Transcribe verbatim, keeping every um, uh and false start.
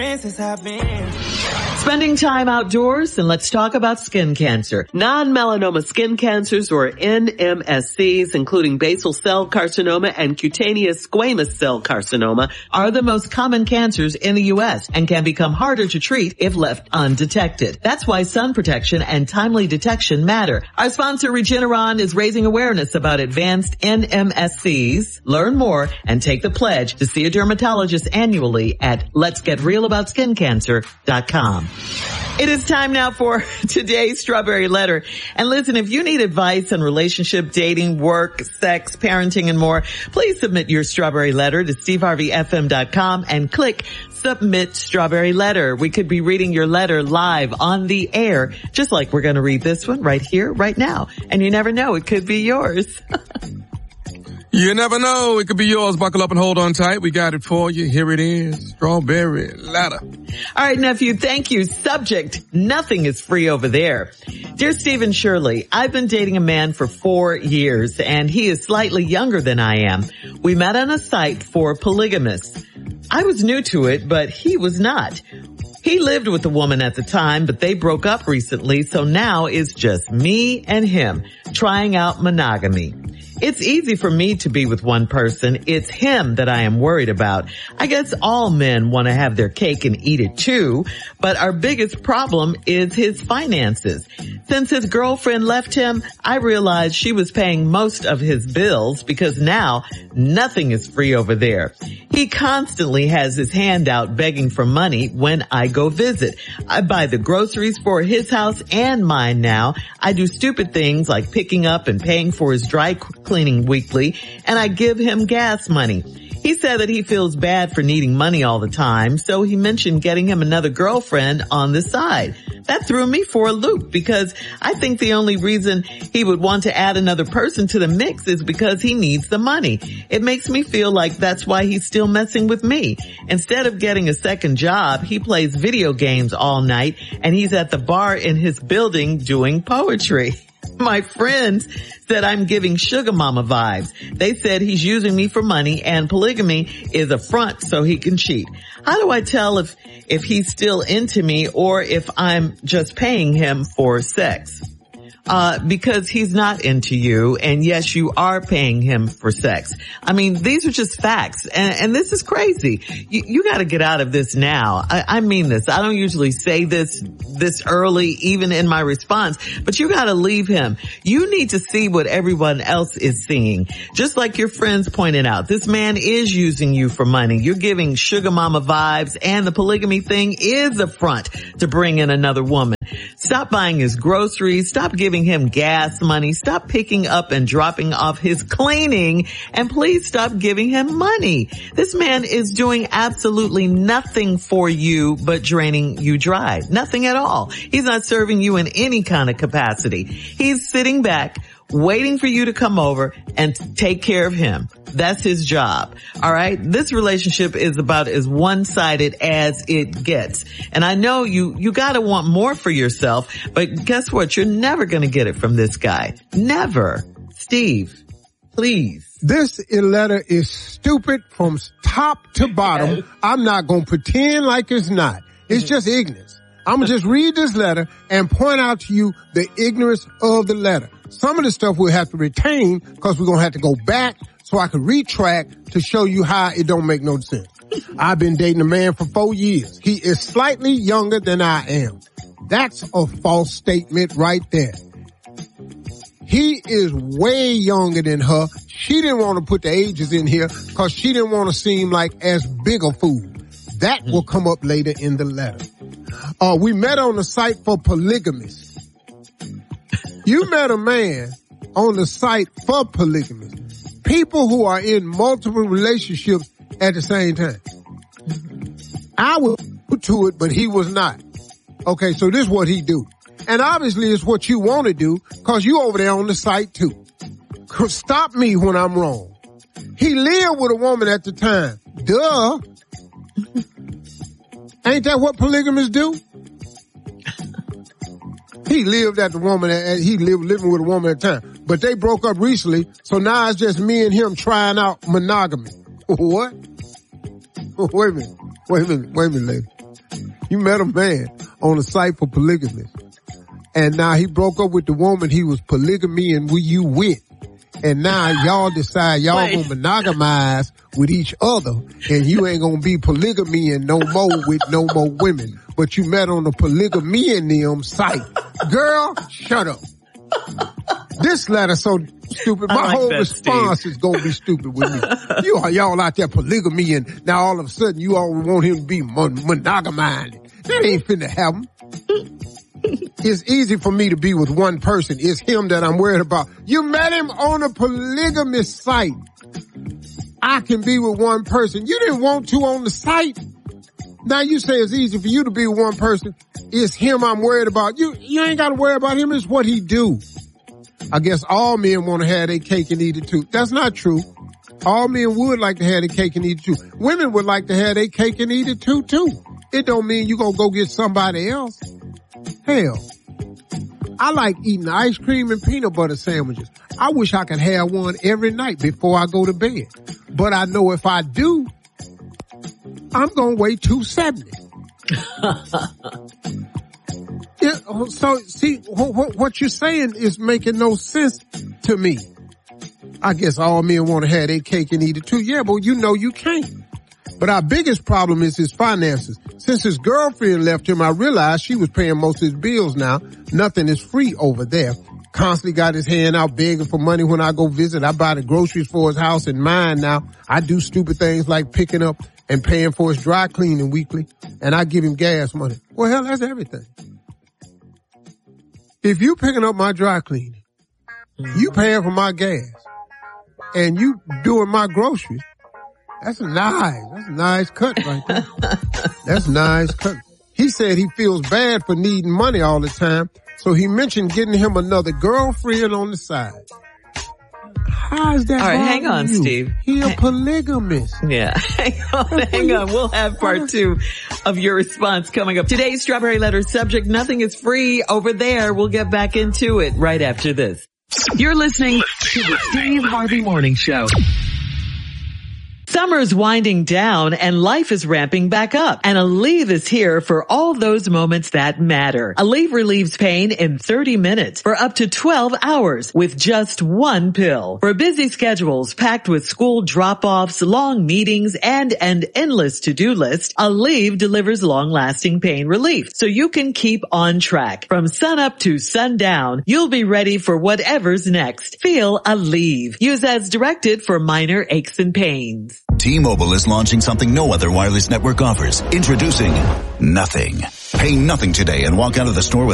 Spending time outdoors, and let's talk about skin cancer. Non-melanoma skin cancers, or N M S Cs, including basal cell carcinoma and cutaneous squamous cell carcinoma, are the most common cancers in the U S and can become harder to treat if left undetected. That's why sun protection and timely detection matter. Our sponsor, Regeneron, is raising awareness about advanced N M S Cs. Learn more and take the pledge to see a dermatologist annually at lets get real about skin cancer dot com. It is time now for today's Strawberry Letter. And listen, if you need advice on relationship, dating, work, sex, parenting, and more, please submit your Strawberry Letter to steve harvey f m dot com and click Submit Strawberry Letter. We could be reading your letter live on the air, just like we're going to read this one right here, right now. And you never know, it could be yours. You never know. It could be yours. Buckle up and hold on tight. We got it for you. Here it is. Strawberry Letter. All right, nephew. Thank you. Subject: nothing is free over there. Dear Stephen Shirley, I've been dating a man for four years and he is slightly younger than I am. We met on a site for polygamists. I was new to it, but he was not. He lived with a woman at the time, but they broke up recently, so now it's just me and him trying out monogamy. It's easy for me to be with one person. It's him that I am worried about. I guess all men want to have their cake and eat it too, but our biggest problem is his finances. Since his girlfriend left him, I realized she was paying most of his bills because now nothing is free over there. He constantly has his hand out begging for money when I go visit. I buy the groceries for his house and mine now. I do stupid things like picking up and paying for his dry cleaning weekly, and I give him gas money. He said that he feels bad for needing money all the time, so he mentioned getting him another girlfriend on the side. That threw me for a loop because I think the only reason he would want to add another person to the mix is because he needs the money. It makes me feel like that's why he's still messing with me. Instead of getting a second job, he plays video games all night and he's at the bar in his building doing poetry. My friends said I'm giving sugar mama vibes. They said he's using me for money and polygamy is a front so he can cheat. How do I tell if, if he's still into me or if I'm just paying him for sex? Uh, because he's not into you, and yes, you are paying him for sex. I mean, these are just facts, and, and this is crazy. You, you gotta get out of this now. I, I mean this. I don't usually say this this early, even in my response, but you gotta leave him. You need to see what everyone else is seeing. Just like your friends pointed out, this man is using you for money. You're giving sugar mama vibes, and the polygamy thing is a front to bring in another woman. Stop buying his groceries. Stop giving him gas money. Stop picking up and dropping off his cleaning. And please stop giving him money. This man is doing absolutely nothing for you but draining you dry. Nothing at all. He's not serving you in any kind of capacity. He's sitting back, waiting for you to come over and take care of him. That's his job. All right. This relationship is about as one-sided as it gets. And I know you, you gotta want more for yourself, but guess what? You're never gonna get it from this guy. Never. Steve, please. This letter is stupid from top to bottom. I'm not gonna pretend like it's not. It's just ignorance. I'm gonna just read this letter and point out to you the ignorance of the letter. Some of the stuff we'll have to retain because we're gonna have to go back so I can retract to show you how it don't make no sense. I've been dating a man for four years. He is slightly younger than I am. That's a false statement right there. He is way younger than her. She didn't want to put the ages in here because she didn't want to seem like as big a fool. That will come up later in the letter. Uh, we met on the site for polygamists. You met a man on the site for polygamists. People who are in multiple relationships at the same time. I was to it, but he was not. Okay, so this is what he do. And obviously it's what you want to do because you over there on the site too. Stop me when I'm wrong. He lived with a woman at the time. Duh. Ain't that what polygamists do? He lived at the woman, he lived living with a woman at the time. But they broke up recently, so now it's just me and him trying out monogamy. What? Wait a minute. Wait a minute. Wait a minute, lady. You met a man on a site for polygamy. And now he broke up with the woman he was polygamy and we you with. And now y'all decide y'all Wait. gonna monogamize with each other and you ain't gonna be polygamy and no more with no more women. But you met on a polygamy and them site. Girl, shut up. This letter so stupid. My like whole that, response Steve. is gonna be stupid with me. You are y'all out there polygamy and now all of a sudden you all want him to be mon- monogamized. That ain't finna happen. It's easy for me to be with one person. It's him that I'm worried about. You met him on a polygamous site. I can be with one person. You didn't want to on the site. Now you say it's easy for you to be with one person. It's him I'm worried about. You, you ain't got to worry about him. It's what he do. I guess all men want to have their cake and eat it too. That's not true. All men would like to have their cake and eat it too. Women would like to have their cake and eat it too, too. It don't mean you gonna go get somebody else. Hell, I like eating ice cream and peanut butter sandwiches. I wish I could have one every night before I go to bed. But I know if I do, I'm gonna weigh two seventy. Yeah, so, see, what, what you're saying is making no sense to me. I guess all men want to have their cake and eat it too. Yeah, but you know you can't. But our biggest problem is his finances. Since his girlfriend left him, I realized she was paying most of his bills now. Nothing is free over there. Constantly got his hand out begging for money when I go visit. I buy the groceries for his house and mine now. I do stupid things like picking up and paying for his dry cleaning weekly. And I give him gas money. Well, hell, that's everything. If you picking up my dry cleaning, you paying for my gas, and you doing my groceries, that's a nice, that's a nice cut right there. That's a nice cut. He said he feels bad for needing money all the time, so he mentioned getting him another girlfriend on the side. How is that? All right, hang on, you? Steve. He a polygamist. Yeah, hang on, hang on. We'll have part two of your response coming up. Today's Strawberry Letter subject, nothing is free over there. We'll get back into it right after this. You're listening to the Steve Harvey Morning Show. Summer's winding down and life is ramping back up, and Aleve is here for all those moments that matter. Aleve relieves pain in thirty minutes for up to twelve hours with just one pill. For busy schedules packed with school drop-offs, long meetings, and an endless to-do list, Aleve delivers long-lasting pain relief so you can keep on track. From sunup to sundown, you'll be ready for whatever's next. Feel Aleve. Use as directed for minor aches and pains. T-Mobile is launching something no other wireless network offers. Introducing Nothing. Pay nothing today and walk out of the store with